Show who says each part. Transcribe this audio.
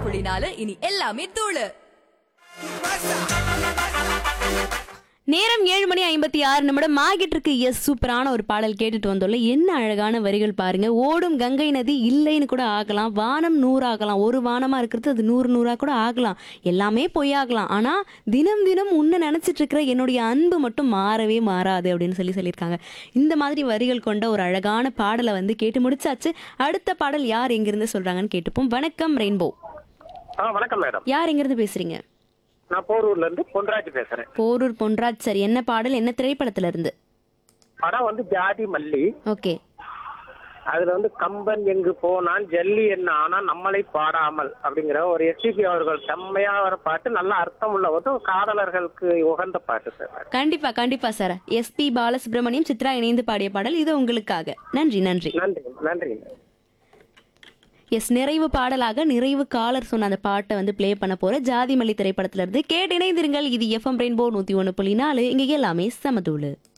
Speaker 1: 101.4 இனி எல்லாமே தூளு.
Speaker 2: நேரம் 7:56 ஆகிட்டு இருக்கு. எஸ், சூப்பரான ஒரு பாடல் கேட்டுட்டு வந்தோம்ல. என்ன அழகான வரிகள் பாருங்க. ஓடும் கங்கை நதி இல்லைன்னு கூட ஆகலாம், வானம் 100 ஆகலாம், ஒரு வானமா இருக்கிறது அது 100 கூட ஆகலாம், எல்லாமே பொய்யாகலாம், ஆனா தினம் தினம் உன்னை நினைச்சிட்டு இருக்கிற என்னுடைய அன்பு மட்டும் மாறவே மாறாது அப்படின்னு சொல்லியிருக்காங்க. இந்த மாதிரி வரிகள் கொண்ட ஒரு அழகான பாடலை கேட்டு முடிச்சாச்சு. அடுத்த பாடல் யார் எங்கிருந்து சொல்றாங்கன்னு கேட்டுப்போம். வணக்கம் ரெயின்போ.
Speaker 3: வணக்கம் மேடம்.
Speaker 2: யார் எங்கிருந்து பேசுறீங்க?
Speaker 3: நான் போரூர்ல இருந்து பொன்ராஜ் பேசுறேன்.
Speaker 2: போரூர் பொன்ராஜ் சார், என்ன பாடல், என்ன திரைப்படத்துல இருந்து?
Speaker 3: படம் ஜாதி மல்லி.
Speaker 2: ஓகே.
Speaker 3: அதுல கம்பன் எங்கு போனான் ஜல்லி என்ன ஆனா நம்மளை பாடாமல் அப்படிங்கிற ஒரு எஸ்பிபி அவர்கள் செம்மையா வர பாட்டு, நல்ல அர்த்தம் உள்ள காதலர்களுக்கு உகந்த பாட்டு சார்.
Speaker 2: கண்டிப்பா கண்டிப்பா சார். எஸ்பி பாலசுப்ரமணியம், சித்ரா இணைந்து பாடிய பாடல் இது உங்களுக்காக. நன்றி நன்றி
Speaker 3: நன்றி நன்றி.
Speaker 2: எஸ், நிறைவு பாடலாக நிறைவு காலர் சொன்ன அந்த பாட்டை ப்ளே பண்ண போற ஜாதி மல்லி திரைப்படத்துல இருந்து கேட்டு இணைந்திருங்கள். இது எஃப்எம் ரெயின்போ 101.4. இங்க எல்லாமே சமதூளு.